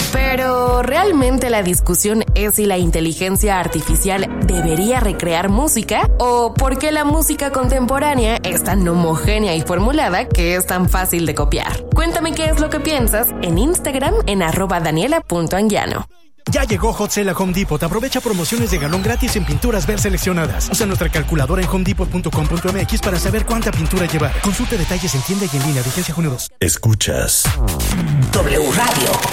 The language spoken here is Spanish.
Pero, ¿realmente la discusión es si la inteligencia artificial debería recrear música? ¿O por qué la música contemporánea es tan homogénea y formulada que es tan fácil de copiar? Cuéntame qué es lo que piensas en Instagram en @daniela.anguiano. Ya llegó Hot Sale a Home Depot. Aprovecha promociones de galón gratis en pinturas Ver seleccionadas. Usa nuestra calculadora en homedepot.com.mx para saber cuánta pintura llevar. Consulta detalles en tienda y en línea. Vigencia junio 2. Escuchas W Radio.